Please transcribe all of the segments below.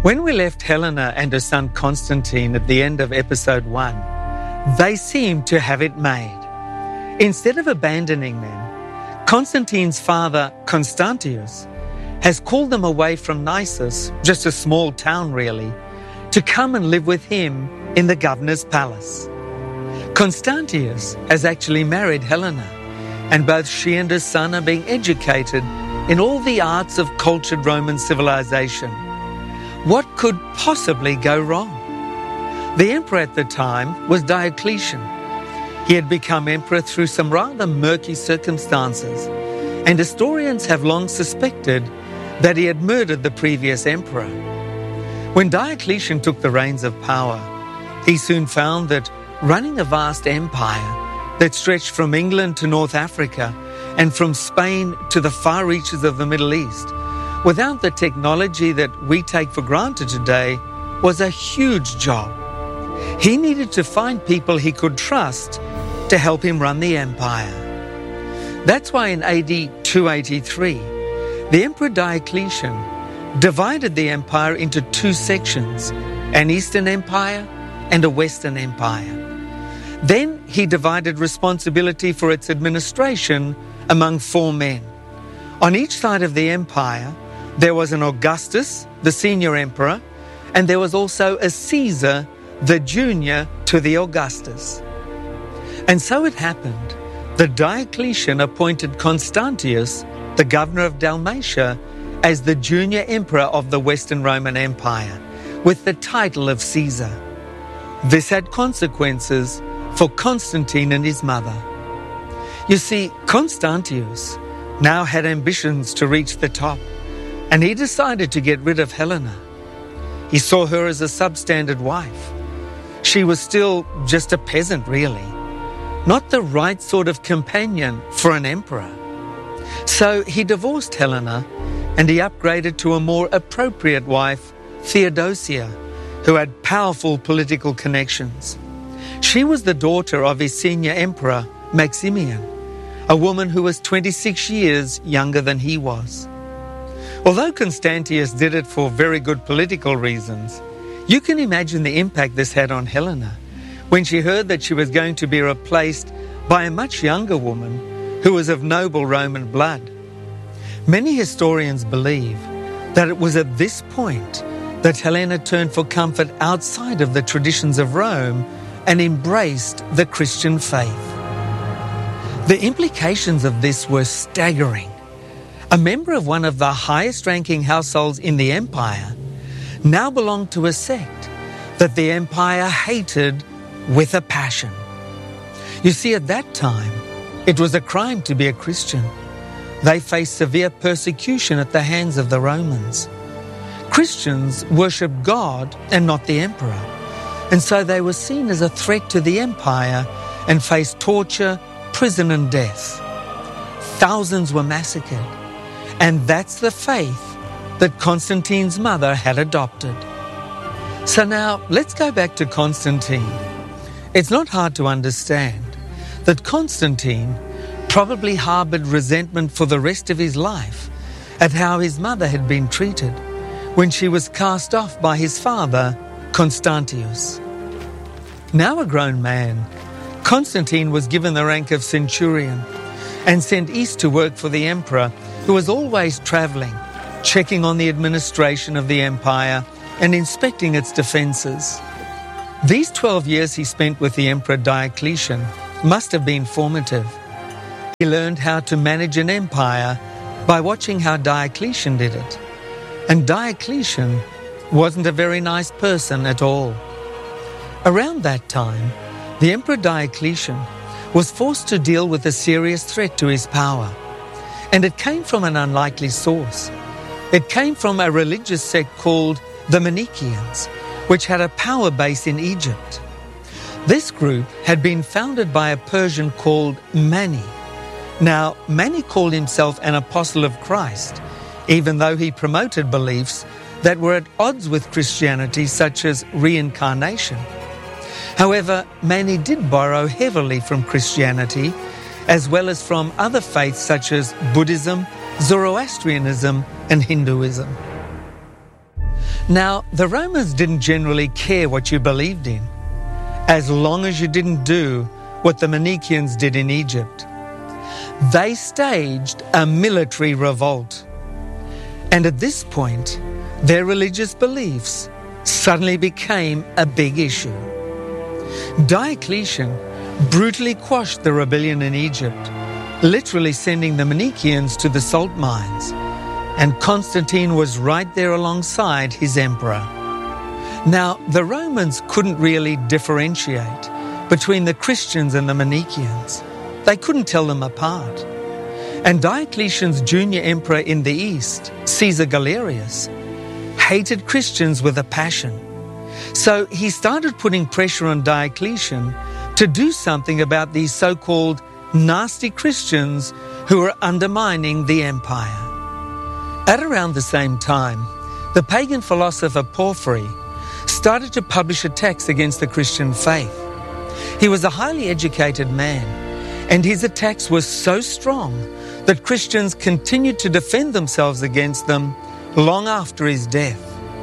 When we left Helena and her son Constantine at the end of episode 1, they seemed to have it made. Instead of abandoning them, Constantine's father, Constantius, has called them away from Nisus, just a small town really, to come and live with him in the governor's palace. Constantius has actually married Helena, and both she and her son are being educated in all the arts of cultured Roman civilization. What could possibly go wrong? The emperor at the time was Diocletian. He had become emperor through some rather murky circumstances, and historians have long suspected that he had murdered the previous emperor. When Diocletian took the reins of power, he soon found that running a vast empire that stretched from England to North Africa and from Spain to the far reaches of the Middle East, without the technology that we take for granted today, was a huge job. He needed to find people he could trust to help him run the empire. That's why in AD 283, the Emperor Diocletian divided the empire into two sections, an Eastern Empire and a Western Empire. Then he divided responsibility for its administration among 4 men. On each side of the empire, there was an Augustus, the senior emperor, and there was also a Caesar, the junior to the Augustus. And so it happened that Diocletian appointed Constantius, the governor of Dalmatia, as the junior emperor of the Western Roman Empire, with the title of Caesar. This had consequences for Constantine and his mother. You see, Constantius now had ambitions to reach the top, and he decided to get rid of Helena. He saw her as a substandard wife. She was still just a peasant, really, not the right sort of companion for an emperor. So he divorced Helena and he upgraded to a more appropriate wife, Theodosia, who had powerful political connections. She was the daughter of his senior emperor, Maximian, a woman who was 26 years younger than he was. Although Constantius did it for very good political reasons, you can imagine the impact this had on Helena when she heard that she was going to be replaced by a much younger woman who was of noble Roman blood. Many historians believe that it was at this point that Helena turned for comfort outside of the traditions of Rome and embraced the Christian faith. The implications of this were staggering. A member of one of the highest-ranking households in the empire now belonged to a sect that the empire hated with a passion. You see, at that time, it was a crime to be a Christian. They faced severe persecution at the hands of the Romans. Christians worshipped God and not the emperor, and so they were seen as a threat to the empire and faced torture, prison and death. Thousands were massacred, and that's the faith that Constantine's mother had adopted. So now, let's go back to Constantine. It's not hard to understand that Constantine probably harbored resentment for the rest of his life at how his mother had been treated when she was cast off by his father, Constantius. Now a grown man, Constantine was given the rank of centurion and sent east to work for the emperor, who was always travelling, checking on the administration of the empire and inspecting its defences. These 12 years he spent with the Emperor Diocletian must have been formative. He learned how to manage an empire by watching how Diocletian did it. And Diocletian wasn't a very nice person at all. Around that time, the Emperor Diocletian was forced to deal with a serious threat to his power. And it came from an unlikely source. It came from a religious sect called the Manichaeans, which had a power base in Egypt. This group had been founded by a Persian called Mani. Now, Mani called himself an apostle of Christ, even though he promoted beliefs that were at odds with Christianity, such as reincarnation. However, Mani did borrow heavily from Christianity, as well as from other faiths such as Buddhism, Zoroastrianism, and Hinduism. Now, the Romans didn't generally care what you believed in, as long as you didn't do what the Manichaeans did in Egypt. They staged a military revolt. And at this point, their religious beliefs suddenly became a big issue. Diocletian brutally quashed the rebellion in Egypt, literally sending the Manichaeans to the salt mines, and Constantine was right there alongside his emperor. Now, the Romans couldn't really differentiate between the Christians and the Manichaeans. They couldn't tell them apart. And Diocletian's junior emperor in the east, Caesar Galerius, hated Christians with a passion. So he started putting pressure on Diocletian to do something about these so-called nasty Christians who were undermining the empire. At around the same time, the pagan philosopher Porphyry started to publish attacks against the Christian faith. He was a highly educated man, and his attacks were so strong that Christians continued to defend themselves against them long after his death.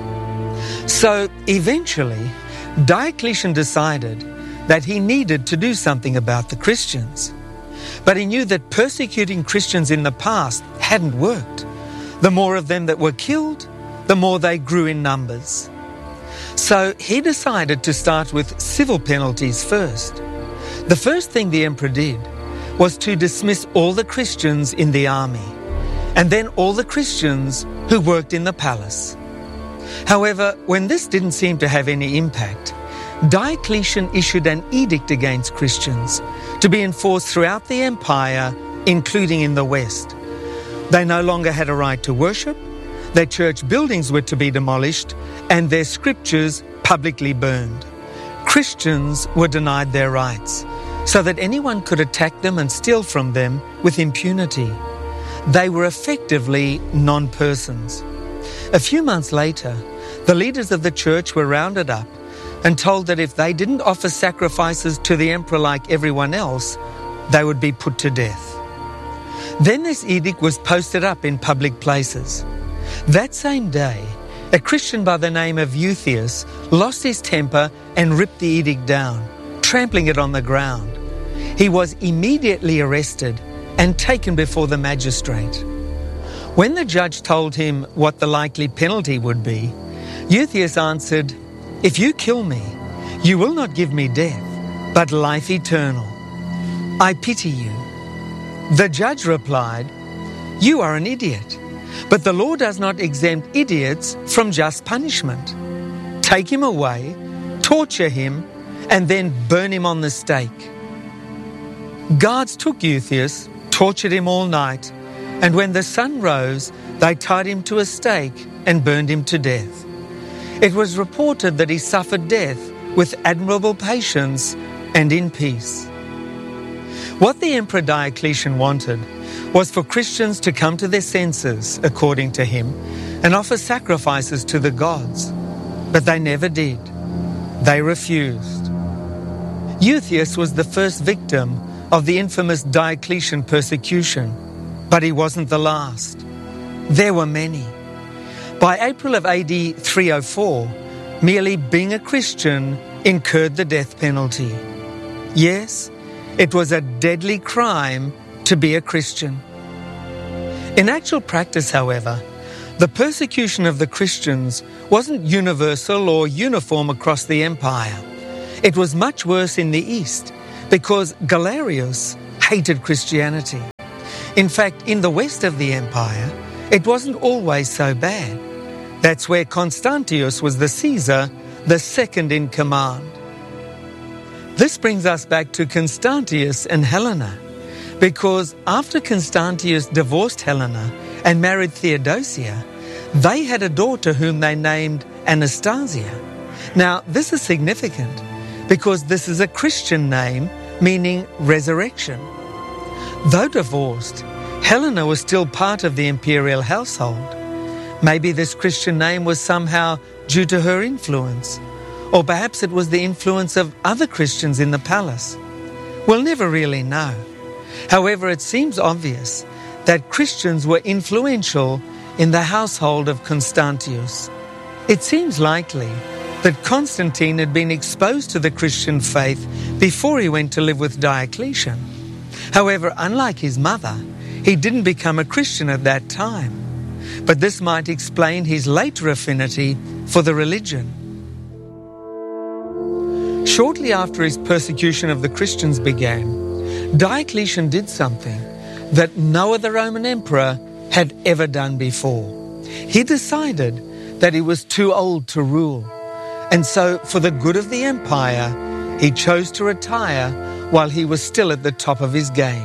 So eventually, Diocletian decided that he needed to do something about the Christians. But he knew that persecuting Christians in the past hadn't worked. The more of them that were killed, the more they grew in numbers. So he decided to start with civil penalties first. The first thing the emperor did was to dismiss all the Christians in the army, and then all the Christians who worked in the palace. However, when this didn't seem to have any impact, Diocletian issued an edict against Christians to be enforced throughout the empire, including in the West. They no longer had a right to worship, their church buildings were to be demolished, and their scriptures publicly burned. Christians were denied their rights, so that anyone could attack them and steal from them with impunity. They were effectively non-persons. A few months later, the leaders of the church were rounded up and told that if they didn't offer sacrifices to the emperor like everyone else, they would be put to death. Then this edict was posted up in public places. That same day, a Christian by the name of Euthias lost his temper and ripped the edict down, trampling it on the ground. He was immediately arrested and taken before the magistrate. When the judge told him what the likely penalty would be, Euthias answered, "If you kill me, you will not give me death, but life eternal. I pity you." The judge replied, "You are an idiot, but the law does not exempt idiots from just punishment. Take him away, torture him, and then burn him on the stake." Guards took Euthias, tortured him all night, and when the sun rose, they tied him to a stake and burned him to death. It was reported that he suffered death with admirable patience and in peace. What the Emperor Diocletian wanted was for Christians to come to their senses, according to him, and offer sacrifices to the gods. But they never did. They refused. Euthias was the first victim of the infamous Diocletian persecution, but he wasn't the last. There were many. By April of AD 304, merely being a Christian incurred the death penalty. Yes, it was a deadly crime to be a Christian. In actual practice, however, the persecution of the Christians wasn't universal or uniform across the empire. It was much worse in the east because Galerius hated Christianity. In fact, in the west of the empire, it wasn't always so bad. That's where Constantius was the Caesar, the second in command. This brings us back to Constantius and Helena, because after Constantius divorced Helena and married Theodosia, they had a daughter whom they named Anastasia. Now, this is significant because this is a Christian name meaning resurrection. Though divorced, Helena was still part of the imperial household. Maybe this Christian name was somehow due to her influence, or perhaps it was the influence of other Christians in the palace. We'll never really know. However, it seems obvious that Christians were influential in the household of Constantius. It seems likely that Constantine had been exposed to the Christian faith before he went to live with Diocletian. However, unlike his mother, he didn't become a Christian at that time. But this might explain his later affinity for the religion. Shortly after his persecution of the Christians began, Diocletian did something that no other Roman emperor had ever done before. He decided that he was too old to rule, and so for the good of the empire, he chose to retire while he was still at the top of his game.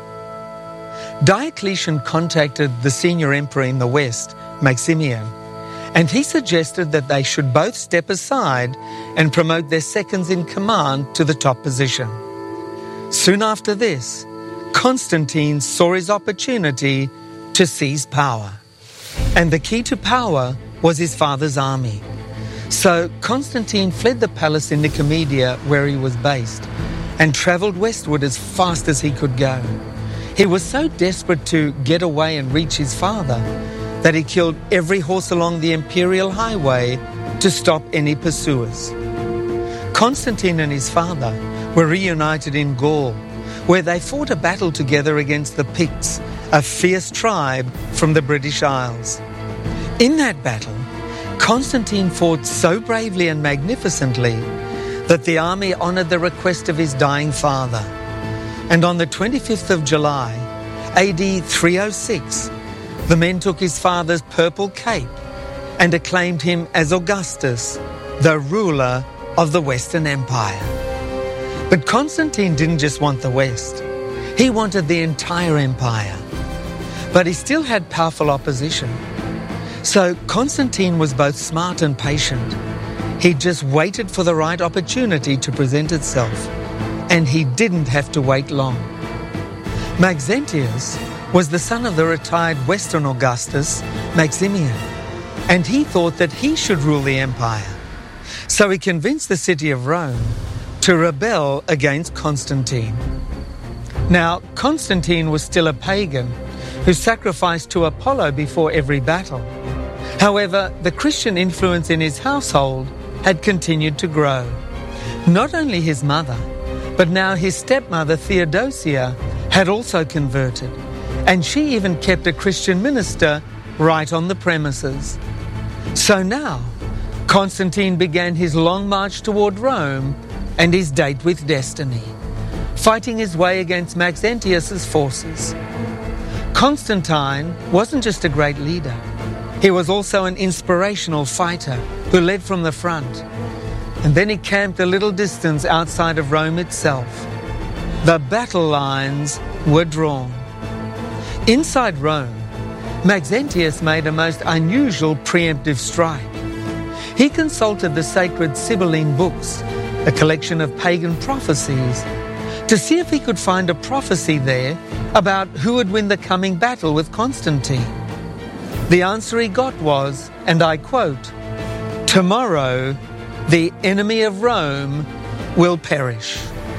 Diocletian contacted the senior emperor in the West, Maximian, and he suggested that they should both step aside and promote their seconds in command to the top position. Soon after this, Constantine saw his opportunity to seize power. And the key to power was his father's army. So Constantine fled the palace in Nicomedia where he was based and travelled westward as fast as he could go. He was so desperate to get away and reach his father that he killed every horse along the imperial highway to stop any pursuers. Constantine and his father were reunited in Gaul, where they fought a battle together against the Picts, a fierce tribe from the British Isles. In that battle, Constantine fought so bravely and magnificently that the army honoured the request of his dying father. And on the 25th of July, AD 306, the men took his father's purple cape and acclaimed him as Augustus, the ruler of the Western Empire. But Constantine didn't just want the West. He wanted the entire empire. But he still had powerful opposition. So Constantine was both smart and patient. He just waited for the right opportunity to present itself. And he didn't have to wait long. Maxentius was the son of the retired Western Augustus, Maximian, and he thought that he should rule the empire. So he convinced the city of Rome to rebel against Constantine. Now, Constantine was still a pagan who sacrificed to Apollo before every battle. However, the Christian influence in his household had continued to grow. Not only his mother, but now his stepmother Theodosia had also converted, and she even kept a Christian minister right on the premises. So now, Constantine began his long march toward Rome and his date with destiny, fighting his way against Maxentius's forces. Constantine wasn't just a great leader. He was also an inspirational fighter who led from the front. And then he camped a little distance outside of Rome itself. The battle lines were drawn. Inside Rome, Maxentius made a most unusual preemptive strike. He consulted the sacred Sibylline books, a collection of pagan prophecies, to see if he could find a prophecy there about who would win the coming battle with Constantine. The answer he got was, and I quote, "Tomorrow, the enemy of Rome will perish."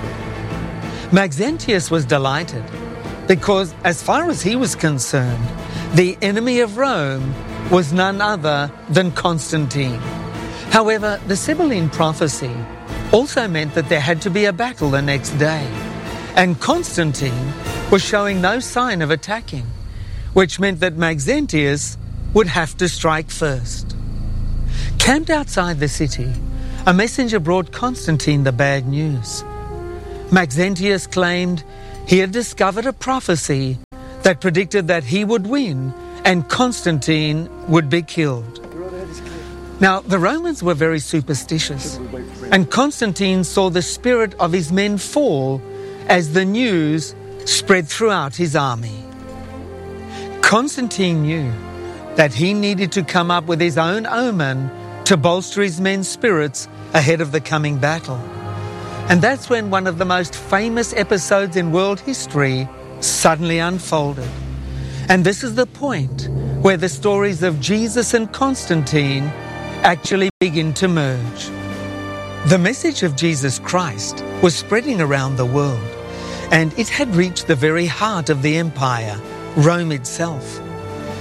Maxentius was delighted because, as far as he was concerned, the enemy of Rome was none other than Constantine. However, the Sibylline prophecy also meant that there had to be a battle the next day, and Constantine was showing no sign of attacking, which meant that Maxentius would have to strike first. Camped outside the city, a messenger brought Constantine the bad news. Maxentius claimed he had discovered a prophecy that predicted that he would win and Constantine would be killed. Now, the Romans were very superstitious, and Constantine saw the spirit of his men fall as the news spread throughout his army. Constantine knew that he needed to come up with his own omen to bolster his men's spirits ahead of the coming battle. And that's when one of the most famous episodes in world history suddenly unfolded. And this is the point where the stories of Jesus and Constantine actually begin to merge. The message of Jesus Christ was spreading around the world, and it had reached the very heart of the empire, Rome itself.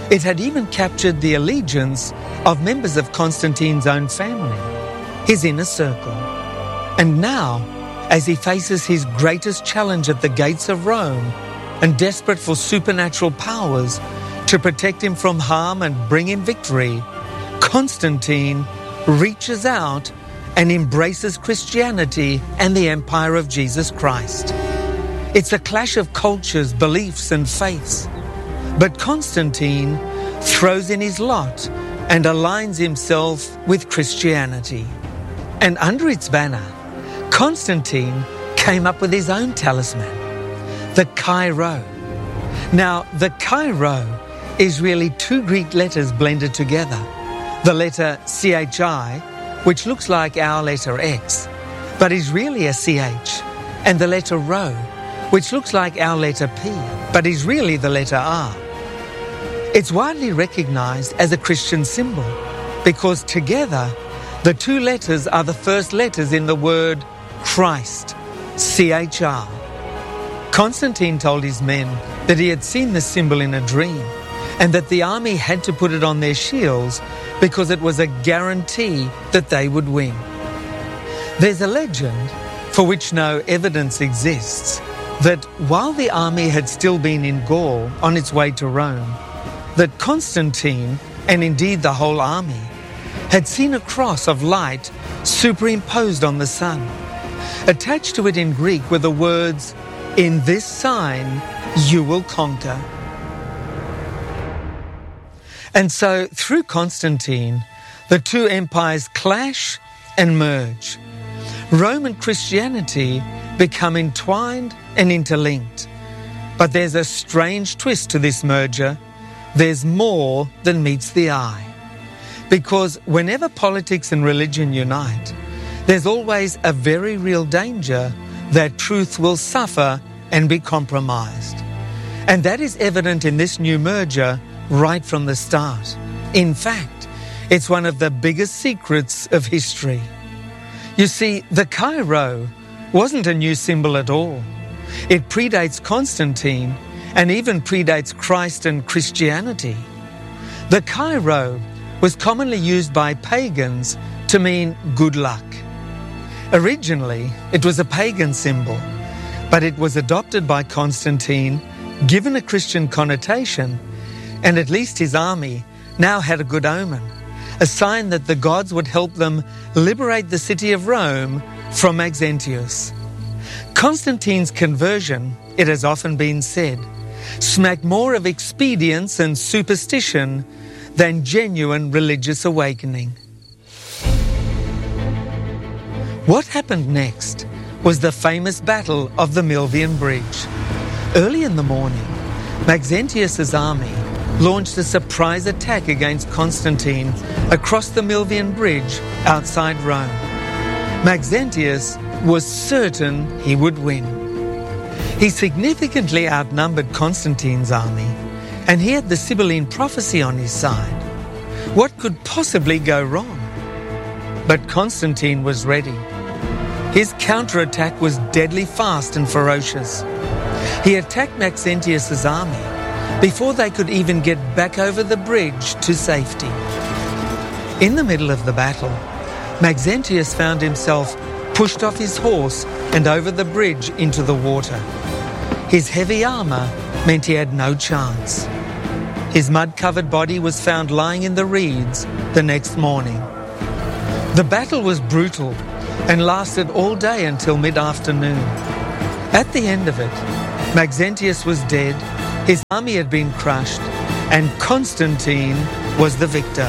It had even captured the allegiance of members of Constantine's own family, his inner circle. And now, as he faces his greatest challenge at the gates of Rome and desperate for supernatural powers to protect him from harm and bring him victory, Constantine reaches out and embraces Christianity and the empire of Jesus Christ. It's a clash of cultures, beliefs and faiths. But Constantine throws in his lot and aligns himself with Christianity. And under its banner, Constantine came up with his own talisman, the Chi Rho. Now, the Chi Rho is really two Greek letters blended together. The letter CHI, which looks like our letter X, but is really a CH, and the letter Rho, which looks like our letter P, but is really the letter R. It's widely recognized as a Christian symbol because together the two letters are the first letters in the word Christ, CHR. Constantine told his men that he had seen the symbol in a dream and that the army had to put it on their shields because it was a guarantee that they would win. There's a legend, for which no evidence exists, that while the army had still been in Gaul on its way to Rome, that Constantine, and indeed the whole army, had seen a cross of light superimposed on the sun. Attached to it in Greek were the words, "In this sign you will conquer." And so, through Constantine, the two empires clash and merge. Rome and Christianity become entwined and interlinked. But there's a strange twist to this merger. There's more than meets the eye. Because whenever politics and religion unite, there's always a very real danger that truth will suffer and be compromised. And that is evident in this new merger right from the start. In fact, it's one of the biggest secrets of history. You see, the Chi Rho wasn't a new symbol at all. It predates Constantine and even predates Christ and Christianity. The Chi Rho was commonly used by pagans to mean good luck. Originally, it was a pagan symbol, but it was adopted by Constantine, given a Christian connotation, and at least his army now had a good omen, a sign that the gods would help them liberate the city of Rome from Maxentius. Constantine's conversion, it has often been said, smacked more of expedience and superstition than genuine religious awakening. What happened next was the famous Battle of the Milvian Bridge. Early in the morning, Maxentius's army launched a surprise attack against Constantine across the Milvian Bridge outside Rome. Maxentius was certain he would win. He significantly outnumbered Constantine's army, and he had the Sibylline prophecy on his side. What could possibly go wrong? But Constantine was ready. His counterattack was deadly fast and ferocious. He attacked Maxentius's army before they could even get back over the bridge to safety. In the middle of the battle, Maxentius found himself pushed off his horse and over the bridge into the water. His heavy armour meant he had no chance. His mud-covered body was found lying in the reeds the next morning. The battle was brutal and lasted all day until mid-afternoon. At the end of it, Maxentius was dead, his army had been crushed, and Constantine was the victor.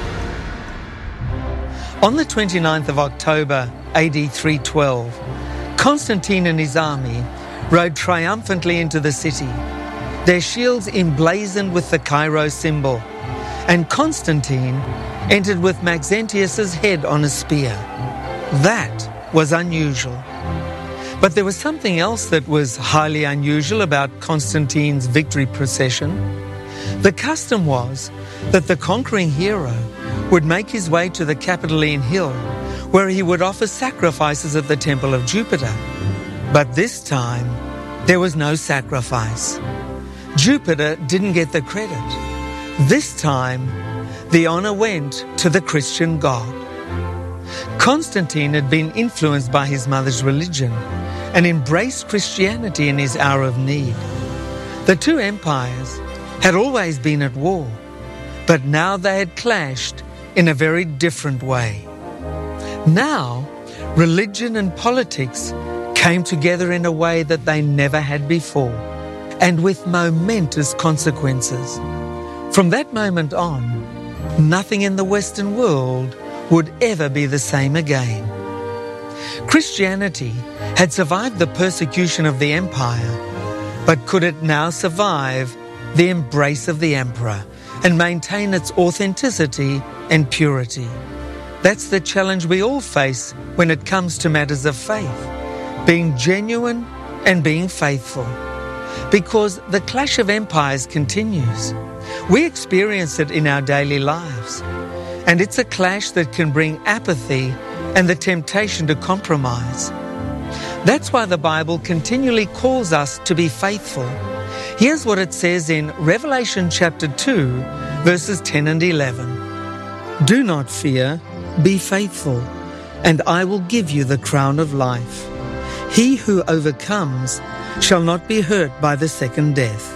On the 29th of October, AD 312, Constantine and his army rode triumphantly into the city, their shields emblazoned with the Chi Rho symbol, and Constantine entered with Maxentius's head on a spear. That was unusual. But there was something else that was highly unusual about Constantine's victory procession. The custom was that the conquering hero would make his way to the Capitoline Hill, where he would offer sacrifices at the Temple of Jupiter. But this time, there was no sacrifice. Jupiter didn't get the credit. This time, the honour went to the Christian God. Constantine had been influenced by his mother's religion and embraced Christianity in his hour of need. The two empires had always been at war, but now they had clashed in a very different way. Now, religion and politics came together in a way that they never had before, and with momentous consequences. From that moment on, nothing in the Western world would ever be the same again. Christianity had survived the persecution of the empire, but could it now survive the embrace of the emperor and maintain its authenticity and purity? That's the challenge we all face when it comes to matters of faith, being genuine and being faithful. Because the clash of empires continues. We experience it in our daily lives, and it's a clash that can bring apathy and the temptation to compromise. That's why the Bible continually calls us to be faithful. Here's what it says in Revelation chapter 2, verses 10 and 11. Do not fear, be faithful, and I will give you the crown of life. He who overcomes shall not be hurt by the second death.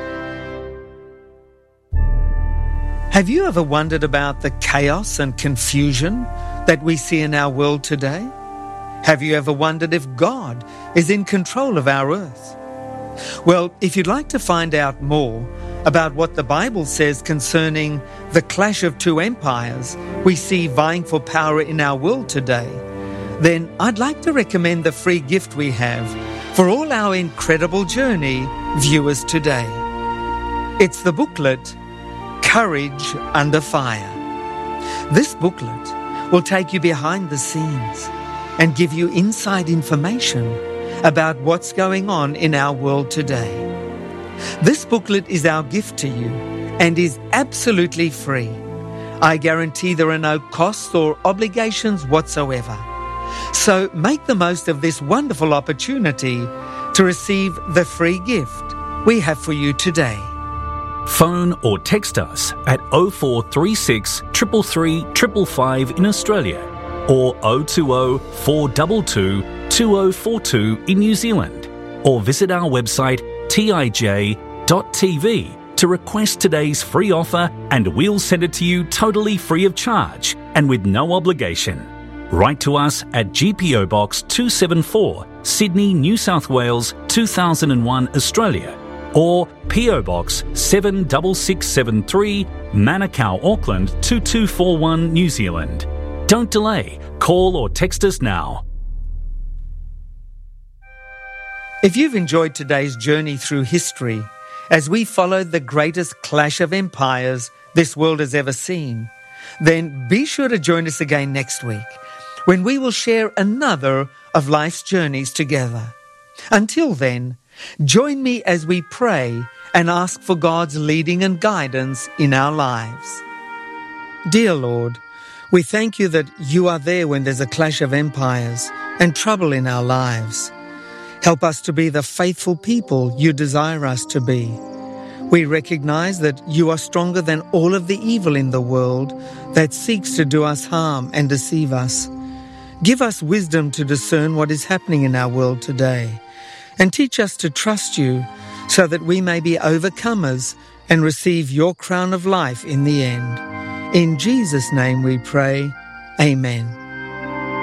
Have you ever wondered about the chaos and confusion that we see in our world today? Have you ever wondered if God is in control of our earth? Well, if you'd like to find out more about what the Bible says concerning the clash of two empires we see vying for power in our world today, then I'd like to recommend the free gift we have for all our incredible journey viewers today. It's the booklet, Courage Under Fire. This booklet will take you behind the scenes and give you inside information about what's going on in our world today. This booklet is our gift to you and is absolutely free. I guarantee there are no costs or obligations whatsoever. So make the most of this wonderful opportunity to receive the free gift we have for you today. Phone or text us at 0436 333 555 in Australia or 020 422 2042 in New Zealand, or visit our website tij.tv to request today's free offer, and we'll send it to you totally free of charge and with no obligation. Write to us at GPO Box 274, Sydney, New South Wales 2001 Australia, or PO Box 76673, Manukau, Auckland 2241 New Zealand. Don't delay. Call or text us now. If you've enjoyed today's journey through history, as we followed the greatest clash of empires this world has ever seen, then be sure to join us again next week, when we will share another of life's journeys together. Until then, join me as we pray and ask for God's leading and guidance in our lives. Dear Lord, we thank you that you are there when there's a clash of empires and trouble in our lives. Help us to be the faithful people you desire us to be. We recognize that you are stronger than all of the evil in the world that seeks to do us harm and deceive us. Give us wisdom to discern what is happening in our world today, and teach us to trust you so that we may be overcomers and receive your crown of life in the end. In Jesus' name we pray. Amen.